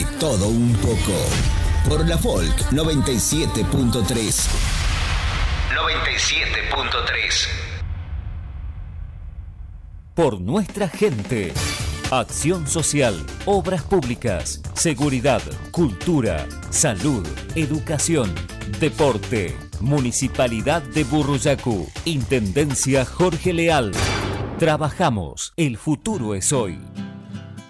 todo un poco. Por la Folk 97.3. 97.3. Por nuestra gente. Acción social, obras públicas, seguridad, cultura, salud, educación, deporte. Municipalidad de Burruyacu. Intendencia Jorge Leal. Trabajamos. El futuro es hoy.